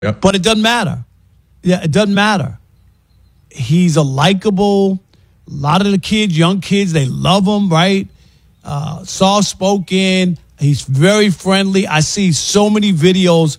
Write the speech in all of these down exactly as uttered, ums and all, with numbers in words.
Yep. But it doesn't matter. Yeah, it doesn't matter. He's a likable. A lot of the kids, young kids, they love him, right? Uh, soft-spoken. He's very friendly. I see so many videos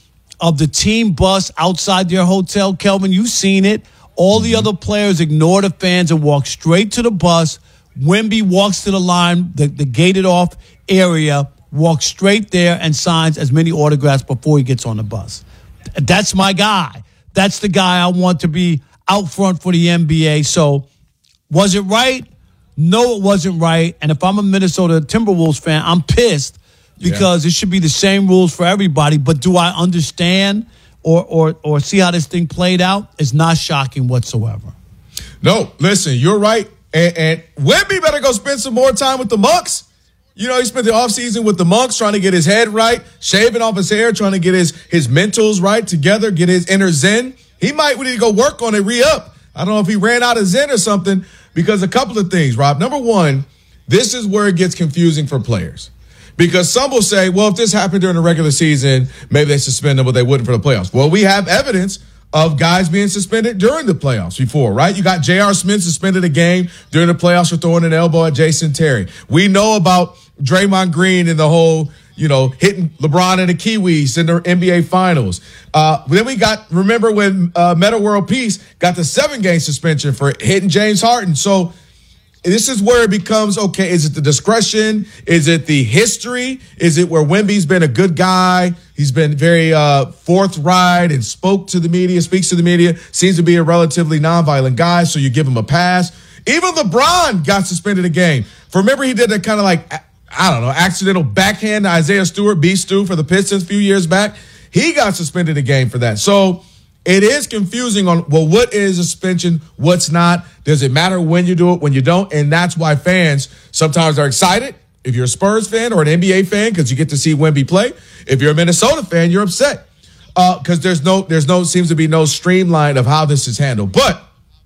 of the team bus outside their hotel. Kelvin, you've seen it. All the other players ignore the fans and walk straight to the bus. Wemby walks to the line, the, the gated-off area, walks straight there and signs as many autographs before he gets on the bus. That's my guy. That's the guy I want to be out front for the N B A. So was it right? No, it wasn't right. And if I'm a Minnesota Timberwolves fan, I'm pissed because yeah. it should be the same rules for everybody. But do I understand or or or see how this thing played out? It's not shocking whatsoever. No, listen, you're right. And, and Wemby better go spend some more time with the Monks. You know, he spent the offseason with the Monks trying to get his head right, shaving off his hair, trying to get his, his mentals right together, get his inner zen. He might need to go work on it, re-up. I don't know if he ran out of zen or something, because a couple of things, Rob. Number one, this is where it gets confusing for players. Because some will say, well, if this happened during the regular season, maybe they suspend them, but they wouldn't for the playoffs. Well, we have evidence of guys being suspended during the playoffs before, right? You got J R. Smith suspended a game during the playoffs for throwing an elbow at Jason Terry. We know about Draymond Green and the whole, you know, hitting LeBron and the Kiwis in the N B A Finals. Uh, then we got, remember when uh, Metta World Peace got the seven-game suspension for hitting James Harden. So this is where it becomes, okay, is it the discretion? Is it the history? Is it where Wemby's been a good guy? He's been very uh, forthright and spoke to the media, speaks to the media, seems to be a relatively nonviolent guy, so you give him a pass. Even LeBron got suspended a game. For remember, he did that kind of like, I don't know, accidental backhand to Isaiah Stewart, B. Stu, for the Pistons a few years back. He got suspended a game for that. So it is confusing on, well, what is a suspension? What's not? Does it matter when you do it, when you don't? And that's why fans sometimes are excited. If you're a Spurs fan or an N B A fan, because you get to see Wemby play. If you're a Minnesota fan, you're upset because uh, there's no, there's no, seems to be no streamline of how this is handled. But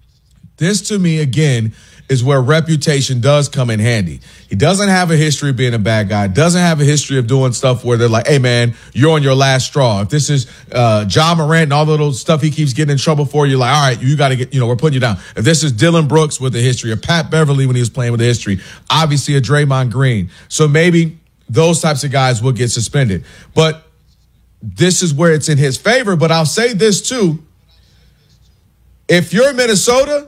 this, to me, again, is where reputation does come in handy. He doesn't have a history of being a bad guy, doesn't have a history of doing stuff where they're like, hey, man, you're on your last straw. If this is uh, Ja Morant and all the little stuff he keeps getting in trouble for, you're like, all right, you got to get, you know, we're putting you down. If this is Dylan Brooks with a history, or Pat Beverly when he was playing with a history, obviously a Draymond Green. So maybe those types of guys will get suspended. But this is where it's in his favor. But I'll say this, too. If you're Minnesota,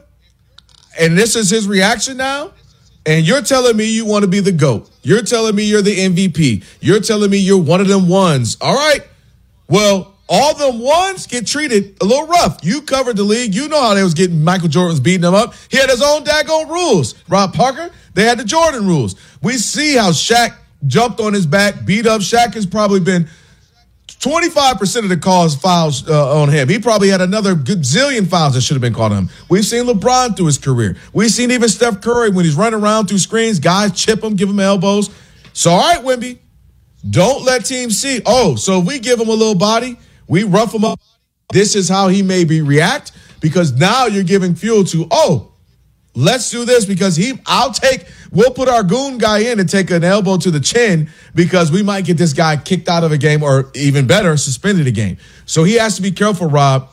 and this is his reaction now, and you're telling me you want to be the GOAT. You're telling me you're the M V P. You're telling me you're one of them ones. All right. Well, all them ones get treated a little rough. You covered the league. You know how they was getting Michael Jordan was beating them up. He had his own daggone rules. Rob Parker, they had the Jordan rules. We see how Shaq jumped on his back, beat up. Shaq has probably been twenty-five percent of the calls fouls uh, on him. He probably had another good zillion fouls that should have been called on him. We've seen LeBron through his career. We've seen even Steph Curry when he's running around through screens, guys chip him, give him elbows. So, all right, Wemby, don't let teams see, oh, so if we give him a little body, we rough him up, this is how he maybe react, because now you're giving fuel to, oh, let's do this because he, I'll take, we'll put our goon guy in and take an elbow to the chin because we might get this guy kicked out of a game or even better, suspended a game. So he has to be careful, Rob,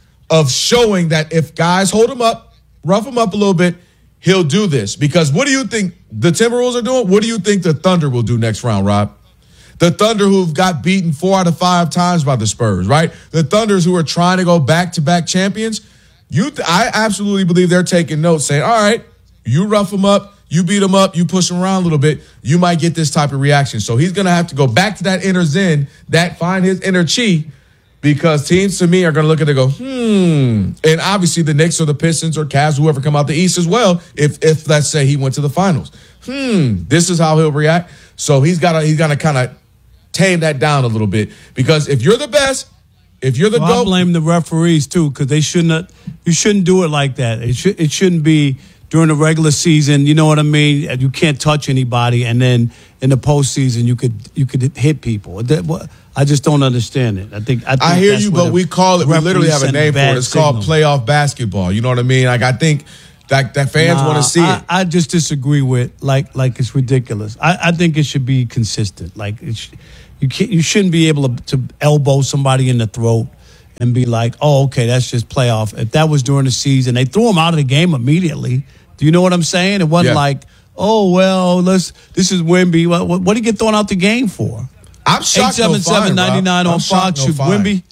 of showing that if guys hold him up, rough him up a little bit, he'll do this. Because what do you think the Timberwolves are doing? What do you think the Thunder will do next round, Rob? The Thunder who've got beaten four out of five times by the Spurs, right? The Thunders who are trying to go back-to-back champions. You, th- I absolutely believe they're taking notes saying, all right, you rough him up, you beat him up, you push him around a little bit, you might get this type of reaction. So he's going to have to go back to that inner zen, that find his inner chi, because teams to me are going to look at it and go, hmm. And obviously the Knicks or the Pistons or Cavs, whoever come out the East as well, if, if let's say he went to the finals. Hmm, this is how he'll react. So he's got to he's got to kind of tame that down a little bit, because if you're the best, if you're the well, GOAT. I blame the referees, too, because they shouldn't have, you shouldn't do it like that. It, should, it shouldn't be during the regular season, you know what I mean? You can't touch anybody, and then in the postseason, you could you could hit people. I just don't understand it. I think I, think I hear you, but we call it, we literally have a name for it. It's signal. Called playoff basketball. You know what I mean? Like, I think that, that fans nah, want to see I, it. I just disagree with, like, like it's ridiculous. I, I think it should be consistent. Like, it sh- you can't, you shouldn't be able to, to elbow somebody in the throat and be like, oh, okay, that's just playoff. If that was during the season, they threw him out of the game immediately. Do you know what I'm saying? It wasn't Yeah. like, oh, well, let's. This is Wemby. What, what, what did he get thrown out the game for? I'm shocked. eight seven seven, nine nine on Fox. Should no Wemby?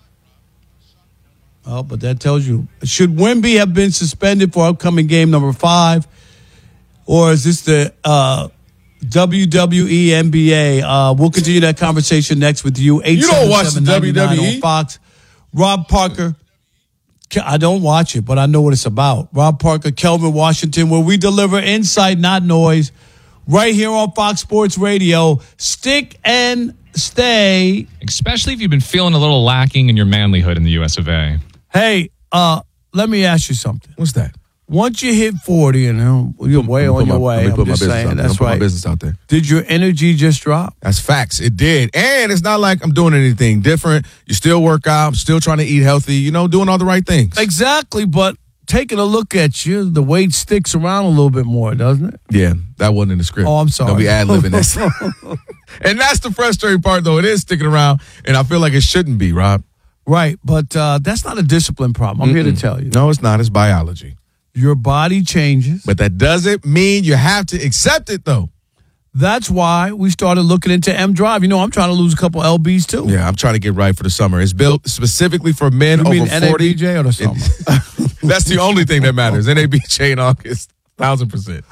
Oh, but that tells you. Should Wemby have been suspended for upcoming game number five? Or is this the uh, W W E N B A? Uh, we'll continue that conversation next with you. You don't watch the W W E? On Fox. Rob Parker. I don't watch it, but I know what it's about. Rob Parker, Kelvin Washington, where we deliver insight, not noise, right here on Fox Sports Radio. Stick and stay. Especially if you've been feeling a little lacking in your manlyhood in the U S of A. Hey, uh, let me ask you something. What's that? Once you hit forty, and you know, you're way on your way. I'm just saying, that's right. Put my business out there. Did your energy just drop? That's facts. It did. And it's not like I'm doing anything different. You still work out, still trying to eat healthy, you know, doing all the right things. Exactly, but taking a look at you, the weight sticks around a little bit more, doesn't it? Yeah, that wasn't in the script. Oh, I'm sorry. Don't be ad-libbing that. And that's the frustrating part, though. It is sticking around, and I feel like it shouldn't be, Rob. Right, but uh, that's not a discipline problem. I'm Mm-mm. here to tell you. No, it's not. It's biology. Your body changes. But that doesn't mean you have to accept it, though. That's why we started looking into M Drive. You know, I'm trying to lose a couple L Bs, too. Yeah, I'm trying to get right for the summer. It's built specifically for men you over mean forty. N A B J or the summer? It, that's the only thing that matters. N A B J in August, one thousand percent.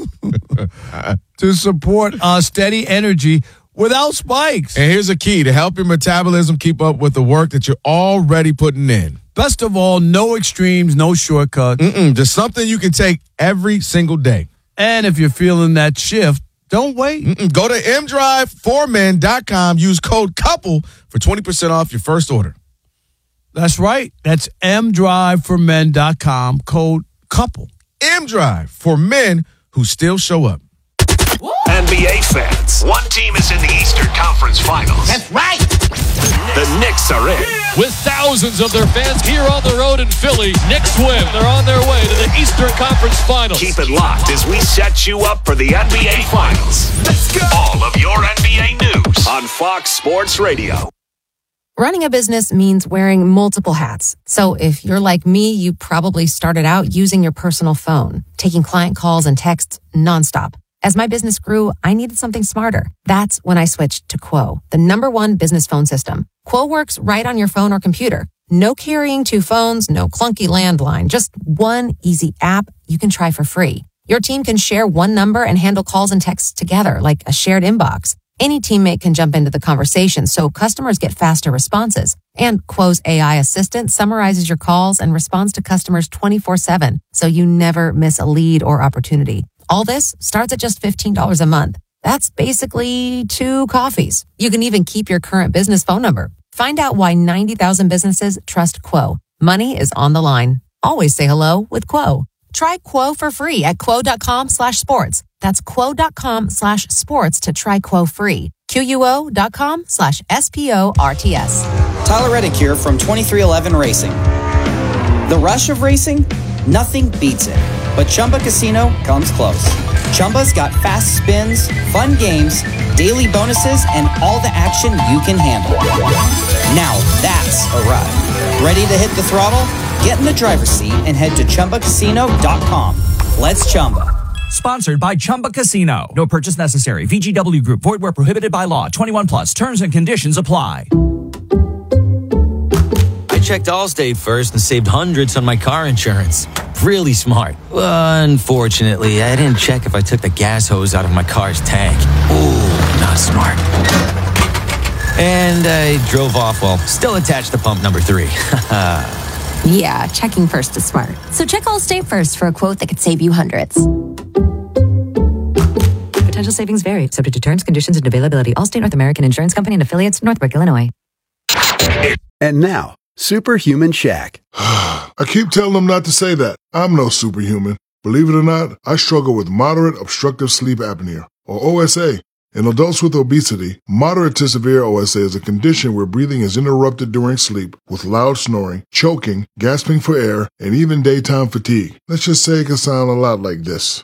To support uh, steady energy without spikes. And here's a key to help your metabolism keep up with the work that you're already putting in. Best of all, no extremes, no shortcuts. Mm-mm, just something you can take every single day. And if you're feeling that shift, don't wait. Mm-mm, go to m drive for men dot com. Use code COUPLE for twenty percent off your first order. That's right. That's m drive for men dot com, code COUPLE. M-Drive for men who still show up. N B A fans, one team is in the Eastern Conference Finals. That's right. The Knicks are in. With thousands of their fans here on the road in Philly, Knicks win. They're on their way to the Eastern Conference Finals. Keep it locked as we set you up for the N B A Finals. Let's go. All of your N B A news on Fox Sports Radio. Running a business means wearing multiple hats. So if you're like me, you probably started out using your personal phone, taking client calls and texts nonstop. As my business grew, I needed something smarter. That's when I switched to Quo, the number one business phone system. Quo works right on your phone or computer. No carrying two phones, no clunky landline, just one easy app you can try for free. Your team can share one number and handle calls and texts together like a shared inbox. Any teammate can jump into the conversation so customers get faster responses. And Quo's A I assistant summarizes your calls and responds to customers twenty-four seven, so you never miss a lead or opportunity. All this starts at just fifteen dollars a month. That's basically two coffees. You can even keep your current business phone number. Find out why ninety thousand businesses trust Quo. Money is on the line. Always say hello with Quo. Try Quo for free at quo.com slash sports. That's quo.com slash sports to try Quo free. Q-U-O.com slash S-P-O-R-T-S. Tyler Reddick here from twenty-three eleven Racing. The rush of racing? Nothing beats it. But Chumba Casino comes close. Chumba's got fast spins, fun games, daily bonuses, and all the action you can handle. Now that's a ride. Ready to hit the throttle? Get in the driver's seat and head to Chumba Casino dot com. Let's Chumba. Sponsored by Chumba Casino. No purchase necessary. V G W Group. Void where prohibited by law. twenty-one plus. Terms and conditions apply. I checked Allstate first and saved hundreds on my car insurance. Really smart. Unfortunately, I didn't check if I took the gas hose out of my car's tank. Ooh, not smart. And I drove off while still attached to pump number three. Yeah, checking first is smart. So check Allstate first for a quote that could save you hundreds. Potential savings vary, subject to terms, conditions, and availability. Allstate North American Insurance Company and affiliates, Northbrook, Illinois. And now, Superhuman Shaq. I keep telling them not to say that. I'm no superhuman. Believe it or not, I struggle with moderate obstructive sleep apnea, or O S A. In adults with obesity, moderate to severe O S A is a condition where breathing is interrupted during sleep with loud snoring, choking, gasping for air, and even daytime fatigue. Let's just say it can sound a lot like this.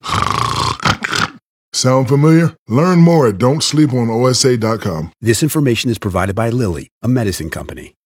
Sound familiar? Learn more at don't sleep on O S A dot com. This information is provided by Lilly, a medicine company.